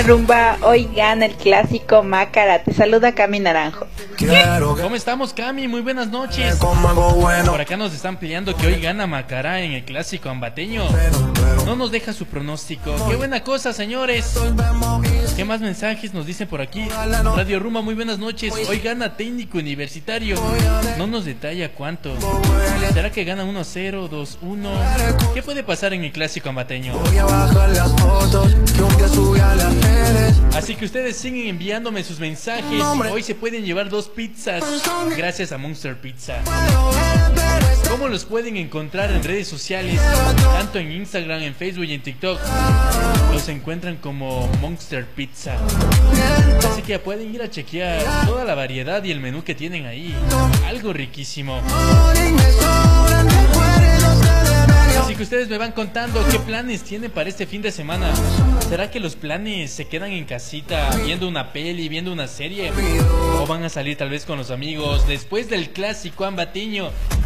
buena rumba. Hoy gana el clásico Macara. Te saluda Cami Naranjo. ¿Cómo estamos, Cami? Muy buenas noches. Por acá nos están peleando que hoy gana Macará en el clásico ambateño. No nos deja su pronóstico. Qué buena cosa, señores. ¿Qué más mensajes nos dicen por aquí? Radio Rumba, muy buenas noches. Hoy gana Técnico Universitario. No nos detalla cuánto. ¿Será que gana 1-0, 2-1? ¿Qué puede pasar en el clásico ambateño? Así que ustedes siguen enviándome sus mensajes. Hoy se pueden llevar 2 pizzas gracias a Monster Pizza. ¿Cómo los pueden encontrar en redes sociales? Tanto en Instagram, en Facebook y en TikTok. Los encuentran como Monster Pizza. Así que pueden ir a chequear toda la variedad y el menú que tienen ahí. Algo riquísimo. Así que ustedes me van contando qué planes tienen para este fin de semana. ¿Será que los planes se quedan en casita viendo una peli, viendo una serie? ¿O van a salir tal vez con los amigos después del clásico ambateño